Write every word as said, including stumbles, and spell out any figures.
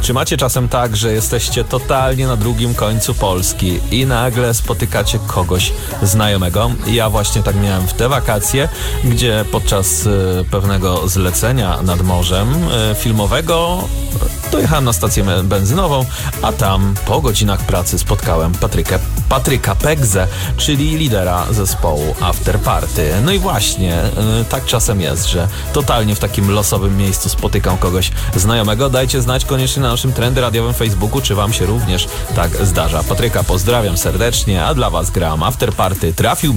Czy macie czasem tak, że jesteście totalnie na drugim końcu Polski i nagle spotykacie kogoś znajomego? Ja właśnie tak miałem w te wakacje, gdzie podczas y, pewnego zlecenia nad morzem y, filmowego dojechałem na stację benzynową, a tam po godzinach pracy spotkałem Patrykę, Patryka Pegzę, czyli lidera zespołu After Party. No i właśnie, y, tak czasem jest, że totalnie w takim losowym miejscu spotykam kogoś znajomego. Dajcie znać koniecznie na naszym Trendy Radiowym Facebooku, czy wam się również tak zdarza. Patryka pozdrawiam serdecznie, a dla was gram After Party. Trafił